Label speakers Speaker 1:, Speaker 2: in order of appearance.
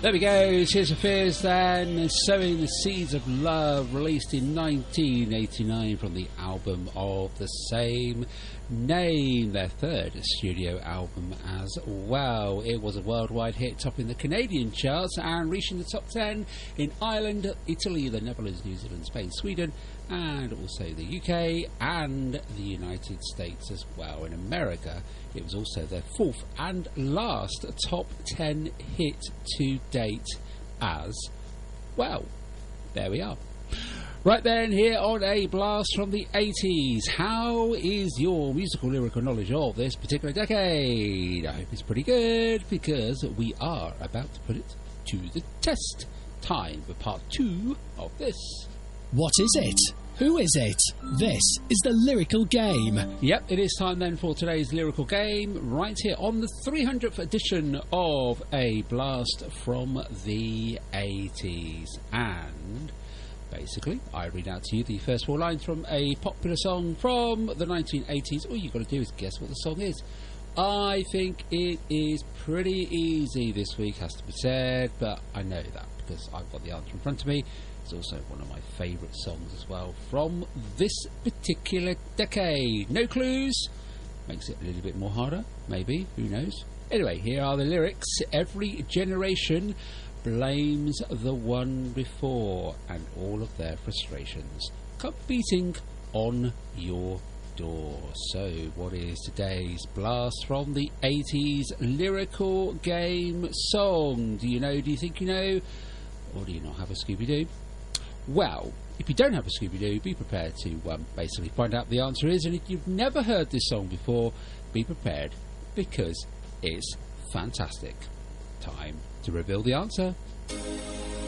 Speaker 1: There we go, Tears for Fears then, Sowing the Seeds of Love, released in 1989 from the album of the same name, their third studio album as well. It was a worldwide hit, topping the Canadian charts and reaching the top 10 in Ireland, Italy, the Netherlands, New Zealand, Spain, Sweden, and also the UK and the United States as well. In America, it was also their fourth and last top 10 hit to date as well. There we are. Right then, here on A Blast from the 80s, how is your musical lyrical knowledge of this particular decade? I hope it's pretty good, because we are about to put it to the test. Time for part 2 of this.
Speaker 2: What is it? Who is it? This is the Lyrical Game.
Speaker 1: Yep, it is time then for today's Lyrical Game, right here on the 300th edition of A Blast from the 80s. And basically, I read out to you the first 4 lines from a popular song from the 1980s. All you've got to do is guess what the song is. I think it is pretty easy this week, has to be said, but I know that because I've got the answer in front of me. It's also one of my favourite songs as well from this particular decade. No clues? Makes it a little bit more harder, maybe, who knows? Anyway, here are the lyrics. Every generation blames the one before, and all of their frustrations come beating on your door. So, what is today's Blast from the 80s Lyrical Game song? Do you know, do you think you know? Or do you not have a Scooby-Doo? Well, if you don't have a Scooby-Doo, be prepared to basically find out the answer is. And if you've never heard this song before, be prepared, because it's fantastic. Time to reveal the answer.